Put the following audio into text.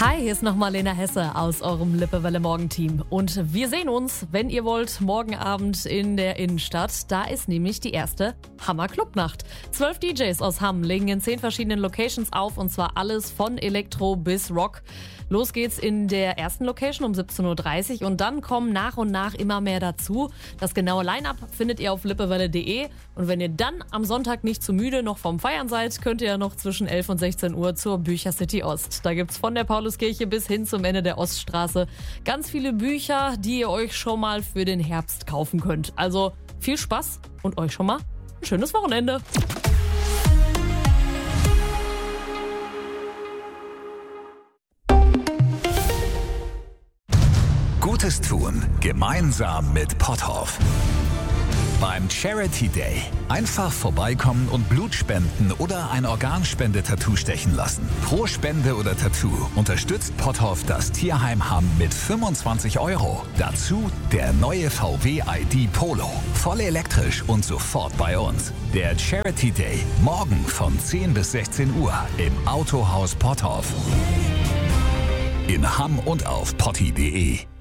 Hi, hier ist nochmal Lena Hesse aus eurem Lippewelle Morgenteam. Und wir sehen uns, wenn ihr wollt, morgen Abend in der Innenstadt. Da ist nämlich die erste Hammer-Clubnacht. 12 DJs aus Hamm legen in 10 verschiedenen Locations auf, und zwar alles von Elektro bis Rock. Los geht's in der ersten Location um 17.30 Uhr und dann kommen nach und nach immer mehr dazu. Das genaue Line-Up findet ihr auf lippewelle.de, und wenn ihr dann am Sonntag nicht zu müde noch vom Feiern seid, könnt ihr ja noch zwischen 11 und 16 Uhr zur Büchercity Ost. Da gibt's von der Pauluskirche bis hin zum Ende der Oststraße ganz viele Bücher, die ihr euch schon mal für den Herbst kaufen könnt. Also viel Spaß und euch schon mal ein schönes Wochenende. Gutes tun, gemeinsam mit Potthoff. Beim Charity Day einfach vorbeikommen und Blut spenden oder ein Organspende-Tattoo stechen lassen. Pro Spende oder Tattoo unterstützt Potthoff das Tierheim Hamm mit 25 €. Dazu der neue VW ID Polo. Voll elektrisch und sofort bei uns. Der Charity Day morgen von 10 bis 16 Uhr im Autohaus Potthoff. In Hamm und auf potti.de.